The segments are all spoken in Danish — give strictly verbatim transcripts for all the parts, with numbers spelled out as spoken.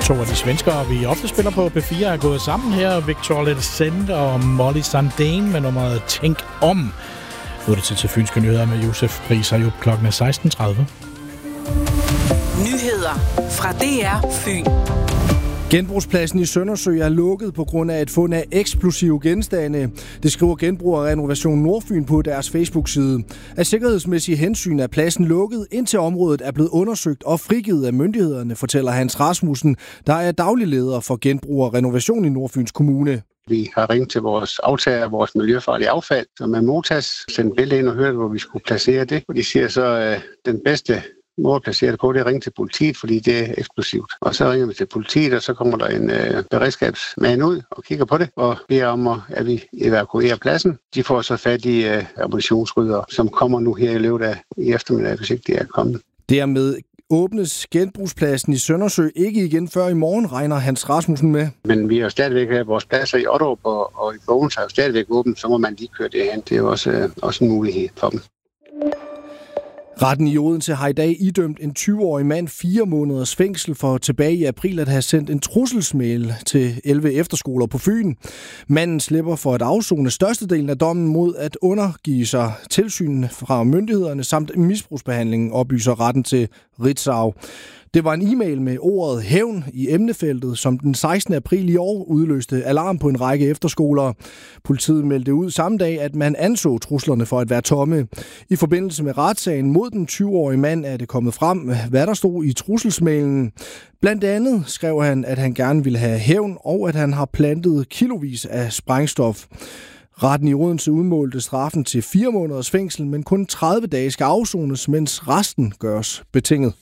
To af de svenskere, vi ofte spiller på P fire, er gået sammen her. Victor Ledescent og Molly Sandén med nummeret Tænk om. Nu er det tid til Fynske Nyheder med Josef Friis og Jup. Klokken er seksten tredive. Nyheder fra D R Fyn. Genbrugspladsen i Søndersø er lukket på grund af et fund af eksplosive genstande. Det skriver Genbrug og Renovation Nordfyn på deres Facebook-side. Af sikkerhedsmæssige hensyn er pladsen lukket, indtil området er blevet undersøgt og frigivet af myndighederne, fortæller Hans Rasmussen, der er daglig leder for Genbrug og Renovation i Nordfyns Kommune. Vi har ringet til vores aftager af vores miljøfarlige affald, som er Motas, sendt billede ind og hørt, hvor vi skulle placere det. Og de siger så, at den bedste måde at placere det på, det er at ringe til politiet, fordi det er eksplosivt. Og så ringer vi til politiet, og så kommer der en øh, beredskabsmand ud og kigger på det, og beder om, at vi evakuerer pladsen. De får så fat i øh, ammunitionsrydder, som kommer nu her i løbet af i eftermiddag, hvis ikke det er kommet. Dermed åbnes genbrugspladsen i Søndersø ikke igen før i morgen, regner Hans Rasmussen med. Men vi har stadigvæk vores pladser i Otterup, og, og i Bogens har jo stadigvæk åbent, så må man lige køre det hen. Det er jo også, øh, også en mulighed for dem. Retten i Odense har i dag idømt en tyve-årig mand fire måneders fængsel for tilbage i april at have sendt en trusselsmail til elleve efterskoler på Fyn. Manden slipper for at afsone størstedelen af dommen mod at undergive sig tilsyn fra myndighederne samt misbrugsbehandlingen, oplyser retten til Ritzau. Det var en e-mail med ordet hævn i emnefeltet, som den sekstende april i år udløste alarm på en række efterskoler. Politiet meldte ud samme dag, at man anså truslerne for at være tomme. I forbindelse med retssagen mod den tyve-årige mand er det kommet frem, hvad der stod i trusselsmailen. Blandt andet skrev han, at han gerne ville have hævn, og at han har plantet kilovis af sprængstof. Retten i Odense udmålte straffen til fire måneders fængsel, men kun tredive dage skal afsones, mens resten gøres betinget.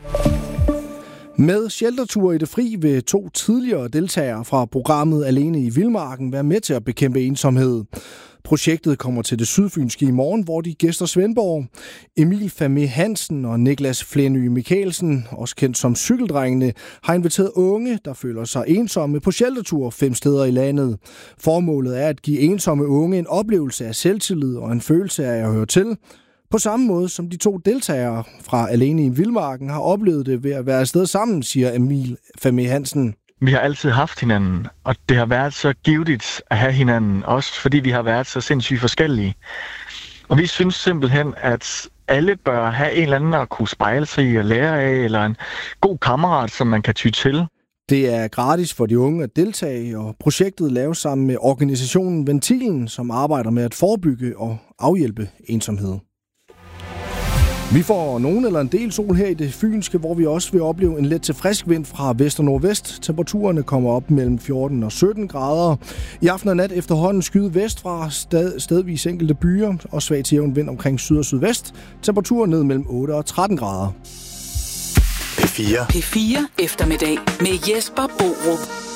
Med sheltertur i det fri vil to tidligere deltagere fra programmet Alene i Vildmarken være med til at bekæmpe ensomhed. Projektet kommer til det sydfynske i morgen, hvor de gæster Svendborg. Emil Famé Hansen og Niklas Flenø Mikkelsen, også kendt som Cykeldrengene, har inviteret unge, der føler sig ensomme, på sheltertur fem steder i landet. Formålet er at give ensomme unge en oplevelse af selvtillid og en følelse af at høre til. På samme måde som de to deltagere fra Alene i Vildmarken har oplevet det ved at være afsted sammen, siger Emil Famé Hansen. Vi har altid haft hinanden, og det har været så givetigt at have hinanden, også fordi vi har været så sindssygt forskellige. Og vi synes simpelthen, at alle bør have en eller anden at kunne spejle sig i og lære af, eller en god kammerat, som man kan ty til. Det er gratis for de unge at deltage, og projektet laves sammen med organisationen Ventilen, som arbejder med at forebygge og afhjælpe ensomhed. Vi får nogen eller en del sol her i det fynske, hvor vi også vil opleve en let til frisk vind fra vest og nordvest. Temperaturerne kommer op mellem fjorten og sytten grader. I aften og nat efterhånden skyde vestfra, sted, stedvis enkelte byer og svag til jævn vind omkring syd og sydvest. Temperaturer ned mellem otte og tretten grader. P fire. P fire eftermiddag med Jesper Borup.